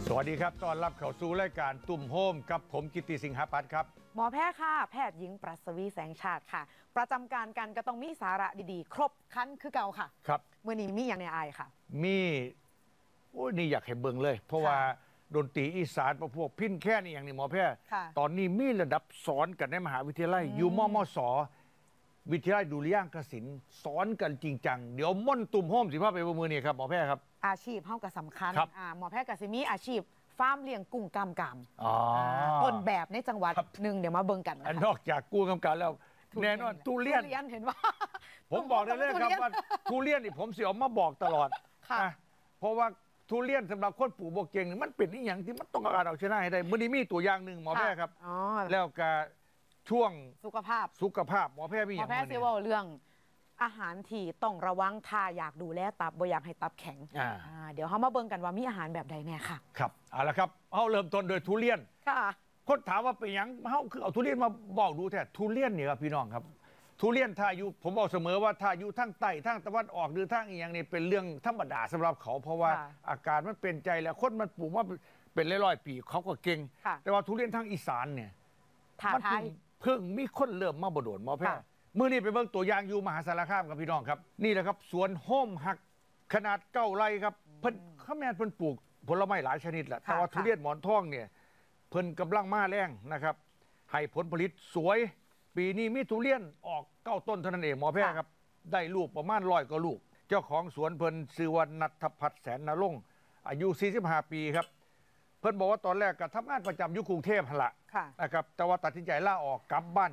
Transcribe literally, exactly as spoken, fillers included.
สวัสดีครับต้อนรับเข้าสู่รายการตุ่มโฮมกับผมกิตติสิงหปัตย์ครับหมอแพทย์ค่ะแพทย์หญิงปรัสวีแสงชาติค่ะประจำการกันก็ต้องมีสาระดีๆ ครบครันคือเก่าค่ะครับเมื่อนี้มีอย่างในอายค่ะมีโอ้ยนี่อยากให้เบิ่งเลย เพราะว่าดนตรีอีสานประพวกพินแค่นี้อย่างนี้หมอแพทย์ตอนนี้มีระดับสอนกันในมหาวิทยาลัยอยู่มมสวิทยาลัยดุริยางคศิลป์สอนกันจริงจังเดี๋ยวม่อนตุ่มโฮมสิพาไปบนมือนี่ครับหมอแพทย์ครับอาชีพเฮาก็สำคัญหมอแพทย์ก็สิมีอาชีพฟาร์มเลี้ยงกุ้งกำกำต้นแบบในจังหวัดหนึ่งเดี๋ยวมาเบิ่งกันนะคะนอกจากกุ้งกำกับแล้วแน่นอนทุเรียนเห็นว่าผมบอกได้เลยครับว่าทุเรียนนี่ผมเสียมาบอกตลอดนะเพราะว่าทุเรียนสำหรับคนปลูกบกเก่งมันเป็นอย่างที่มันต้องการเอาชนะให้ได้มื่อนี้มีตัวอย่างหนึ่งหมอแพทย์ครับแล้วก็ช่วงสุขภาพสุขภาพหมอแพทย์มีอย่างหมอแพทย์ซีว่าเรื่องอาหารที่ต้องระวังถ้าอยากดูแลตับบ่อยากให้ตับแข็งเดี๋ยวเขามาเบิ่งกันว่ามีอาหารแบบใดแน่ค่ะครับเอาละครับเขาเริ่มต้นโดยทุเรียนค่ะคนถามว่าเป็นยังเขาคือเอาทุเรียนมาบอกดูแท้ทุเรียนเนี่ยครับพี่น้องครับทุเรียนถ้าอยู่ผมบอกเสมอว่าถ้าอยู่ทั้งใต้ทั้งตะวันออกหรือทั้งอีกอย่างนี้เป็นเรื่องธรรมดาสำหรับเขาเพราะว่าอาการมันเป็นใจแล้วคนมันปลูกมาเป็นร้อยๆปีเขาก็เก่งแต่ว่าทุเรียนทั้งอีสานเนี่ยมันเพิ่งมีคนเริ่มมาบ่โดนหมอแพทย์เมื่อนี้ไปเบิ่งตัวอย่างอยู่มหาสารคามกับพี่น้องครับนี่แหละครับสวนโฮมหักขนาดเก้าไร่ครับเพิ่นข้าแม่นเพิ่นปลูกผลไม้หลายชนิดแหละแต่ว่าทุเรียนหมอนทองเนี่ยเพิ่นกำลังมาแรงนะครับให้ผลผลิตสวยปีนี้มีทุเรียนออกเก้าต้นเท่านั้นเองหมอแพทย์ครับได้ลูกประมาณร้อยกว่าลูกเจ้าของสวนเพิ่นชื่อว่าณัฐพัฒน์แสนนรงค์อายุสี่สิบห้าปีครับเพิ่นบอกว่าตอนแรกก็ทำงานประจำอยู่กรุงเทพหั่นล่ะนะครับแต่ว่าตัดสินใจลาออกกลับบ้าน